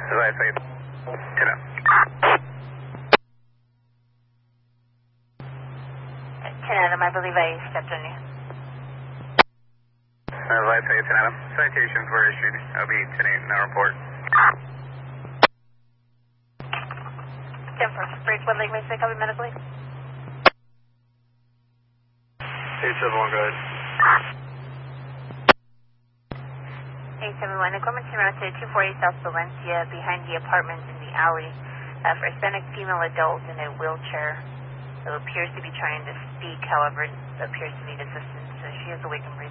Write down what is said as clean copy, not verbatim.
Advise 810. Adam, I believe I stepped on you. Advise 810 Adam. Citations were issued. I'll be 10-8 now report. 10 for Bridge, what Lake Mesa, copy medically? 871, go ahead. 871, equipment team out to 248 South Valencia, behind the apartments in the alley, for a Hispanic female adult in a wheelchair who appears to be trying to speak, however, appears to need assistance. So she is awake and breathing.